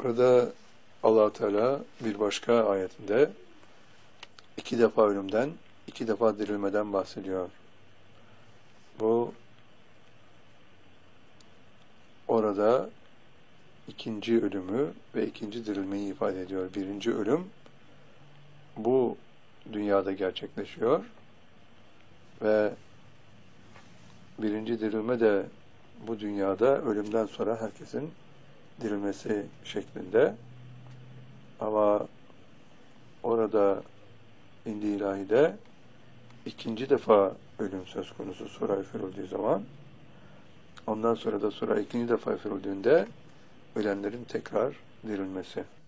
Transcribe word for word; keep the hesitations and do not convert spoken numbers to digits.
Burada Allah Teala bir başka ayetinde iki defa ölümden, iki defa dirilmeden bahsediyor. Bu orada ikinci ölümü ve ikinci dirilmeyi ifade ediyor. Birinci ölüm bu dünyada gerçekleşiyor ve birinci dirilme de bu dünyada ölümden sonra herkesin dirilmesi şeklinde. Ama orada indi ilahide ikinci defa ölüm söz konusu sura üfürüldüğü zaman, ondan sonra da sura ikinci defa üfürüldüğünde ölenlerin tekrar dirilmesi.